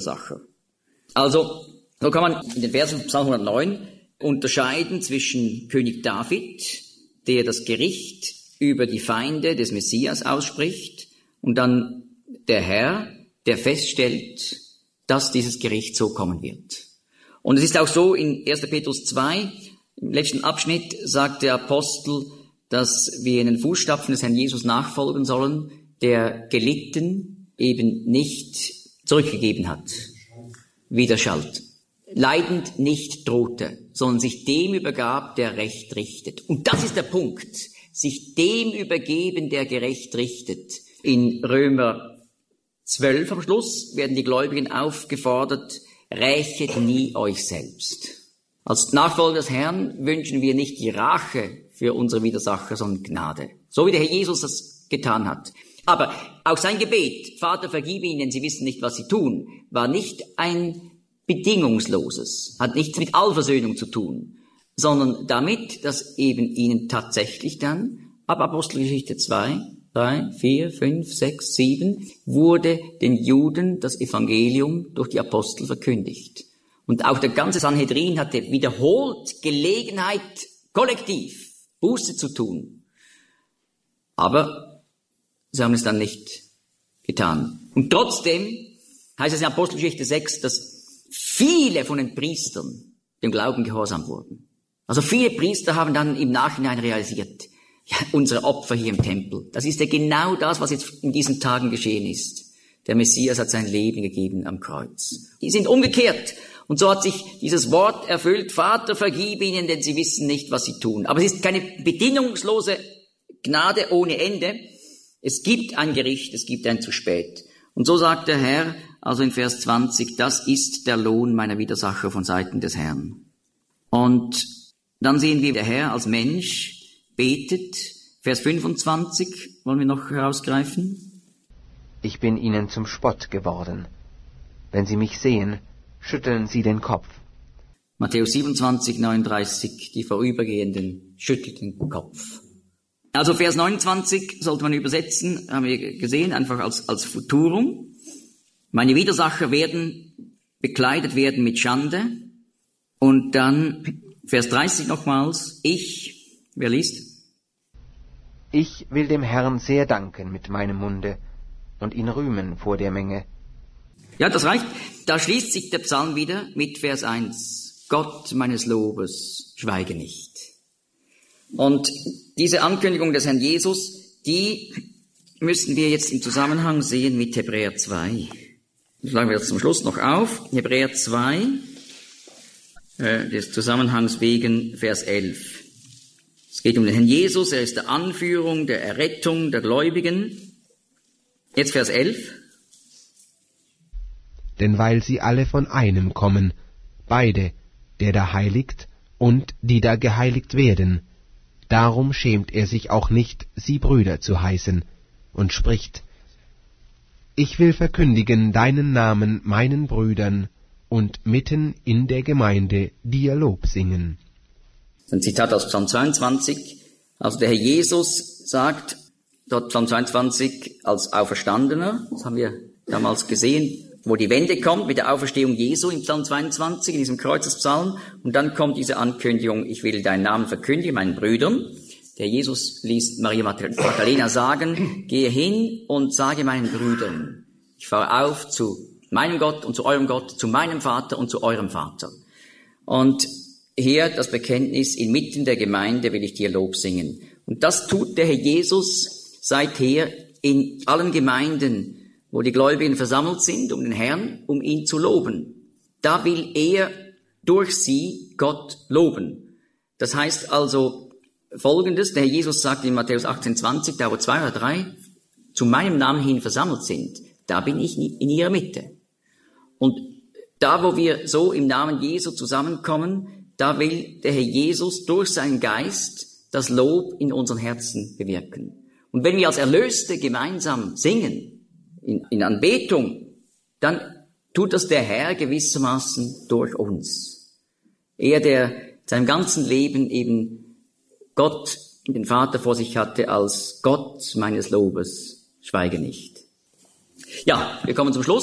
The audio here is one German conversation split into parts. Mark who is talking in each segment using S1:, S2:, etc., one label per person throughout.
S1: Widersacher. Also, so kann man in den Versen von Psalm 109 unterscheiden zwischen König David, der das Gericht über die Feinde des Messias ausspricht, und dann der Herr, der feststellt, dass dieses Gericht so kommen wird. Und es ist auch so in 1. Petrus 2, im letzten Abschnitt sagt der Apostel, dass wir in den Fußstapfen des Herrn Jesus nachfolgen sollen, der gelitten eben nicht zurückgegeben hat, widerschallt, leidend nicht drohte, sondern sich dem übergab, der Recht richtet. Und das ist der Punkt, sich dem übergeben, der gerecht richtet. In Römer 12 am Schluss werden die Gläubigen aufgefordert, rächet nie euch selbst. Als Nachfolger des Herrn wünschen wir nicht die Rache für unsere Widersacher, sondern Gnade. So wie der Herr Jesus das getan hat. Aber auch sein Gebet, Vater, vergib ihnen, denn sie wissen nicht, was sie tun, war nicht ein bedingungsloses, hat nichts mit Allversöhnung zu tun, sondern damit, dass eben ihnen tatsächlich dann, ab Apostelgeschichte 2, 3, 4, 5, 6, 7, wurde den Juden das Evangelium durch die Apostel verkündigt. Und auch der ganze Sanhedrin hatte wiederholt Gelegenheit, kollektiv Buße zu tun. Aber sie haben es dann nicht getan. Und trotzdem heißt es in Apostelgeschichte 6, dass viele von den Priestern dem Glauben gehorsam wurden. Also viele Priester haben dann im Nachhinein realisiert, ja, unsere Opfer hier im Tempel, das ist ja genau das, was jetzt in diesen Tagen geschehen ist. Der Messias hat sein Leben gegeben am Kreuz. Die sind umgekehrt. Und so hat sich dieses Wort erfüllt, Vater, vergib ihnen, denn sie wissen nicht, was sie tun. Aber es ist keine bedingungslose Gnade ohne Ende. Es gibt ein Gericht, es gibt ein zu spät. Und so sagt der Herr, also in Vers 20, das ist der Lohn meiner Widersacher von Seiten des Herrn. Und dann sehen wir, der Herr als Mensch betet. Vers 25 wollen wir noch herausgreifen.
S2: Ich bin ihnen zum Spott geworden. Wenn sie mich sehen, schütteln sie den Kopf.
S1: Matthäus 27, 39, die Vorübergehenden schüttelten den Kopf. Also Vers 29 sollte man übersetzen, haben wir gesehen, einfach als Futurum. Meine Widersacher werden bekleidet werden mit Schande. Und dann Vers 30 nochmals, wer liest?
S2: Ich will dem Herrn sehr danken mit meinem Munde und ihn rühmen vor der Menge.
S1: Ja, das reicht. Da schließt sich der Psalm wieder mit Vers 1. Gott meines Lobes, schweige nicht. Und diese Ankündigung des Herrn Jesus, die müssen wir jetzt im Zusammenhang sehen mit Hebräer 2. Das schlagen wir jetzt zum Schluss noch auf. Hebräer 2, des Zusammenhangs wegen Vers 11. Es geht um den Herrn Jesus, er ist der Anführung, der Errettung der Gläubigen. Jetzt Vers 11.
S3: Denn weil sie alle von einem kommen, beide, der da heiligt und die da geheiligt werden, darum schämt er sich auch nicht, sie Brüder zu heißen, und spricht, ich will verkündigen deinen Namen meinen Brüdern und mitten in der Gemeinde dir Lob singen.
S1: Ein Zitat aus Psalm 22. Also der Herr Jesus sagt, dort Psalm 22 als Auferstandener, das haben wir damals gesehen, wo die Wende kommt mit der Auferstehung Jesu in Psalm 22, in diesem Kreuzespsalm. Und dann kommt diese Ankündigung, ich will deinen Namen verkündigen, meinen Brüdern. Der Jesus ließ Maria Magdalena sagen, gehe hin und sage meinen Brüdern, ich fahre auf zu meinem Gott und zu eurem Gott, zu meinem Vater und zu eurem Vater. Und hier das Bekenntnis, inmitten der Gemeinde will ich dir Lob singen. Und das tut der Herr Jesus seither in allen Gemeinden, wo die Gläubigen versammelt sind, um den Herrn, um ihn zu loben. Da will er durch sie Gott loben. Das heißt also Folgendes, der Herr Jesus sagt in Matthäus 18,20, da wo 2 oder 3 zu meinem Namen hin versammelt sind, da bin ich in ihrer Mitte. Und da, wo wir so im Namen Jesu zusammenkommen, da will der Herr Jesus durch seinen Geist das Lob in unseren Herzen bewirken. Und wenn wir als Erlöste gemeinsam singen, in Anbetung, dann tut das der Herr gewissermaßen durch uns. Er, der seinem ganzen Leben eben Gott, den Vater vor sich hatte, als Gott meines Lobes, schweige nicht. Ja, wir kommen zum Schluss.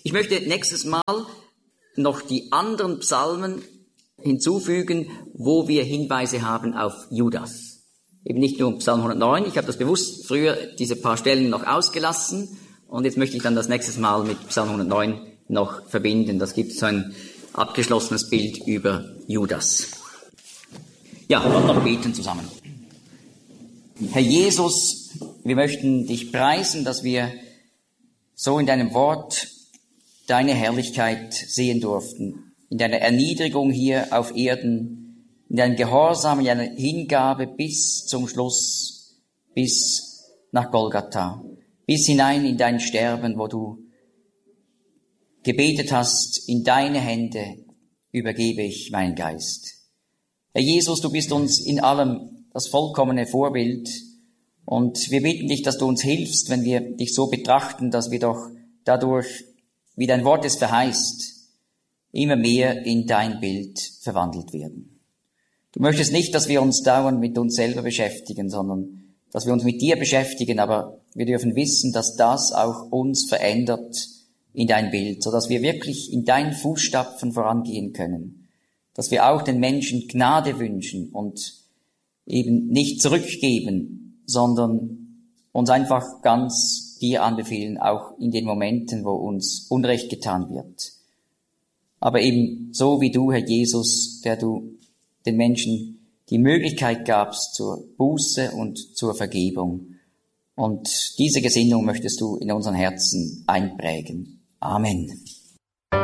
S1: Ich möchte nächstes Mal noch die anderen Psalmen hinzufügen, wo wir Hinweise haben auf Judas. Eben nicht nur Psalm 109, ich habe das bewusst früher diese paar Stellen noch ausgelassen und jetzt möchte ich dann das nächstes Mal mit Psalm 109 noch verbinden. Das gibt so ein abgeschlossenes Bild über Judas. Ja, wir wollen noch beten zusammen. Herr Jesus, wir möchten dich preisen, dass wir so in deinem Wort deine Herrlichkeit sehen durften. In deiner Erniedrigung hier auf Erden, in deinem Gehorsam, in deiner Hingabe bis zum Schluss, bis nach Golgatha, bis hinein in dein Sterben, wo du gebetet hast, in deine Hände übergebe ich meinen Geist. Herr Jesus, du bist uns in allem das vollkommene Vorbild und wir bitten dich, dass du uns hilfst, wenn wir dich so betrachten, dass wir doch dadurch, wie dein Wort es verheißt, immer mehr in dein Bild verwandelt werden. Du möchtest nicht, dass wir uns dauernd mit uns selber beschäftigen, sondern dass wir uns mit dir beschäftigen, aber wir dürfen wissen, dass das auch uns verändert in dein Bild, sodass wir wirklich in deinen Fußstapfen vorangehen können, dass wir auch den Menschen Gnade wünschen und eben nicht zurückgeben, sondern uns einfach ganz dir anbefehlen, auch in den Momenten, wo uns Unrecht getan wird. Aber eben so wie du, Herr Jesus, der du den Menschen die Möglichkeit gabst zur Buße und zur Vergebung. Und diese Gesinnung möchtest du in unseren Herzen einprägen. Amen.